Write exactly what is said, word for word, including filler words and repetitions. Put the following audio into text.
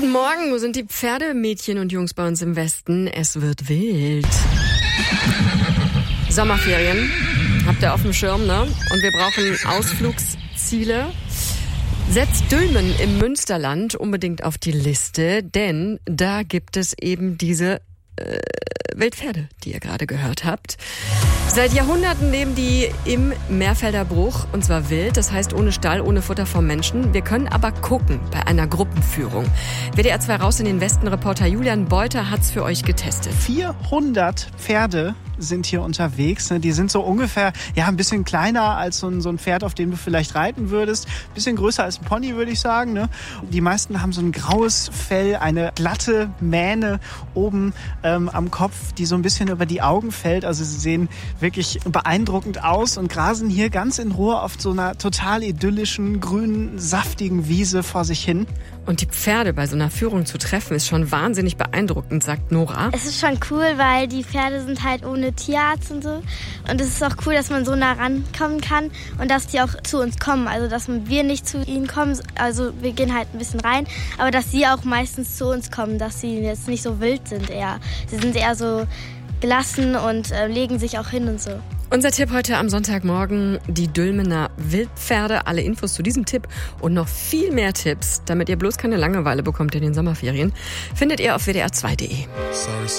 Guten Morgen, wo sind die Pferdemädchen und Jungs bei uns im Westen? Es wird wild. Sommerferien, habt ihr auf dem Schirm, ne? Und wir brauchen Ausflugsziele. Setzt Dülmen im Münsterland unbedingt auf die Liste, denn da gibt es eben diese äh, Wildpferde, die ihr gerade gehört habt. Seit Jahrhunderten leben die im Meerfelder Bruch, und zwar wild, das heißt ohne Stall, ohne Futter vom Menschen. Wir können aber gucken bei einer Gruppenführung. W D R zwei raus in den Westen, Reporter Julian Beuter hat's für euch getestet. vierhundert Pferde sind hier unterwegs. Die sind so ungefähr, ja, ein bisschen kleiner als so ein, so ein Pferd, auf dem du vielleicht reiten würdest. Ein bisschen größer als ein Pony, würde ich sagen. Ne? Die meisten haben so ein graues Fell, eine glatte Mähne oben ähm, am Kopf, die so ein bisschen über die Augen fällt. Also sie sehen wirklich beeindruckend aus und grasen hier ganz in Ruhe auf so einer total idyllischen, grünen, saftigen Wiese vor sich hin. Und die Pferde bei so einer Führung zu treffen, ist schon wahnsinnig beeindruckend, sagt Nora. Es ist schon cool, weil die Pferde sind halt ohne Tierarzt und so. Und es ist auch cool, dass man so nah rankommen kann und dass die auch zu uns kommen. Also, dass wir nicht zu ihnen kommen, also wir gehen halt ein bisschen rein, aber dass sie auch meistens zu uns kommen, dass sie jetzt nicht so wild sind eher. Sie sind eher so gelassen und äh, legen sich auch hin und so. Unser Tipp heute am Sonntagmorgen, die Dülmener Wildpferde. Alle Infos zu diesem Tipp und noch viel mehr Tipps, damit ihr bloß keine Langeweile bekommt in den Sommerferien, findet ihr auf w d r zwei punkt d e.